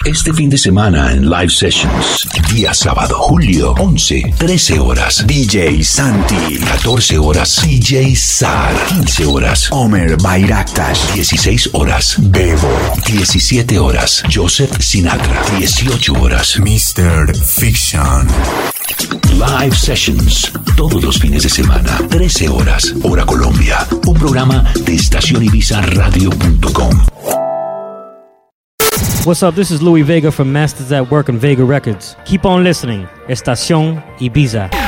Este fin de semana en Live Sessions. Día sábado, julio 11, 13 horas. DJ Santi. 14 horas. DJ Sar. 15 horas. Omer Bayraktas. 16 horas. Bebo. 17 horas. Joseph Sinatra. 18 horas. Mr. Fiction. Live Sessions, todos los fines de semana, 13 horas, hora Colombia. Un programa de estacionyvisaradio.com. What's up? This is Louis Vega from Masters at Work and Vega Records. Keep on listening. Estación Ibiza.